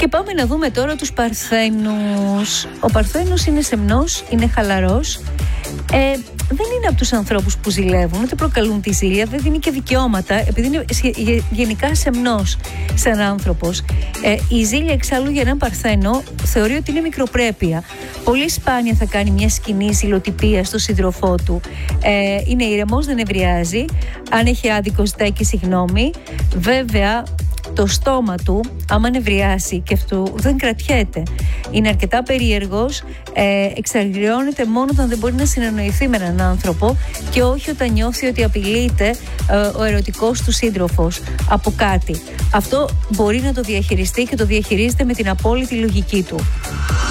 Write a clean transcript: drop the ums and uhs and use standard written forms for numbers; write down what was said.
Και πάμε να δούμε τώρα τους Παρθένους. Ο Παρθένος είναι σεμνός, είναι χαλαρός. Δεν είναι από τους ανθρώπους που ζηλεύουν, ούτε προκαλούν τη ζήλια, δεν δίνει και δικαιώματα, επειδή είναι γενικά σεμνός σαν άνθρωπος. Η ζήλια εξάλλου για έναν Παρθένο θεωρεί ότι είναι μικροπρέπεια. Πολύ σπάνια θα κάνει μια σκηνή ζηλοτυπία στο σύντροφό του. Είναι ήρεμος, δεν νευριάζει. Αν έχει άδικο, ζητάει και συγγνώμη. Βέβαια, το στόμα του, άμα νευριάσει και αυτού, δεν κρατιέται. Είναι αρκετά περίεργος, εξαγριώνεται μόνο όταν δεν μπορεί να συνεννοηθεί με έναν άνθρωπο και όχι όταν νιώθει ότι απειλείται ο ερωτικός του σύντροφος από κάτι. Αυτό μπορεί να το διαχειριστεί και το διαχειρίζεται με την απόλυτη λογική του.